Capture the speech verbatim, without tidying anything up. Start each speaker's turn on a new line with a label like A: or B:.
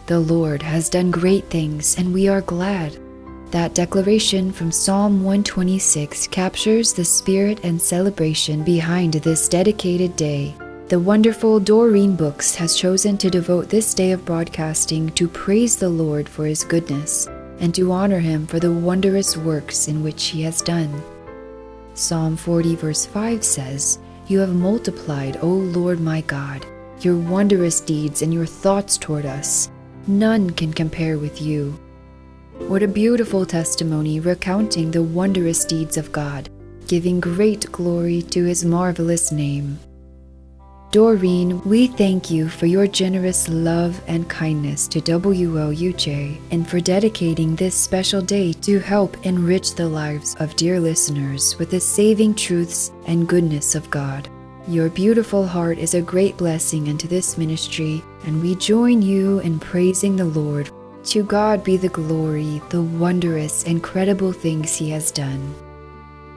A: The Lord has done great things, and we are glad. That declaration from Psalm one twenty-six captures the spirit and celebration behind this dedicated day. The wonderful Doreen Books has chosen to devote this day of broadcasting to praise the Lord for His goodness and to honor Him for the wondrous works in which He has done. Psalm forty verse five says, "You have multiplied, O Lord my God, your wondrous deeds and your thoughts toward us. None can compare with you." What a beautiful testimony recounting the wondrous deeds of God, giving great glory to His marvelous name. Doreen, we thank you for your generous love and kindness to W O U J and for dedicating this special day to help enrich the lives of dear listeners with the saving truths and goodness of God. Your beautiful heart is a great blessing into this ministry, and we join you in praising the Lord. To God be the glory, the wondrous, incredible things He has done.